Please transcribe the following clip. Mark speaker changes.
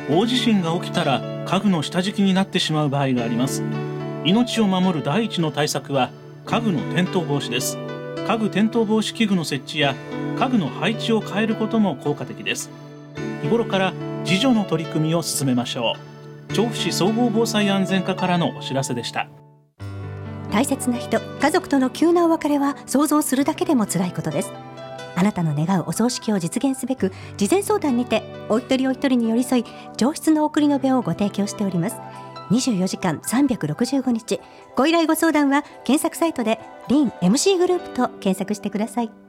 Speaker 1: 大地震が起きたら家具の下敷きになってしまう場合があります。命を守る第一の対策は家具の転倒防止です。家具転倒防止器具の設置や家具の配置を変えることも効果的です。日頃から自助の取り組みを進めましょう。調布市総合防災安全課からのお知らせでした。
Speaker 2: 大切な人、家族との急なお別れは想像するだけでも辛いことです。あなたの願うお葬式を実現すべく、事前相談にてお一人お一人に寄り添い、上質の送りの弁をご提供しております。24時間365日、ご依頼ご相談は検索サイトでリン MC グループと検索してください。